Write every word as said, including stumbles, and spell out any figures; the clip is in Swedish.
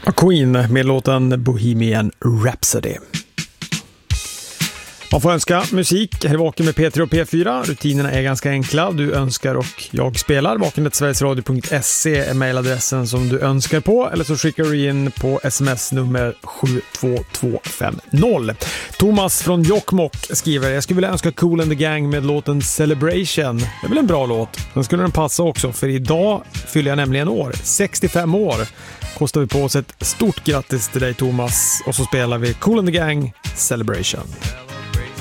Queen med låten Bohemian Rhapsody. Man får önska musik. Här är Vaken med P tre och P fyra. Rutinerna är ganska enkla. Du önskar och jag spelar. vaken snabel-a sverigesradio punkt se är mejladressen som du önskar på. Eller så skickar du in på sms nummer sju två två fem noll. Thomas från Jokkmokk skriver: jag skulle vilja önska Kool and the Gang med låten Celebration. Det är väl en bra låt. Den skulle den passa också, för idag fyller jag nämligen år. sextiofem år. Kostar vi på oss ett stort grattis till dig, Thomas. Och så spelar vi Kool and the Gang Celebration.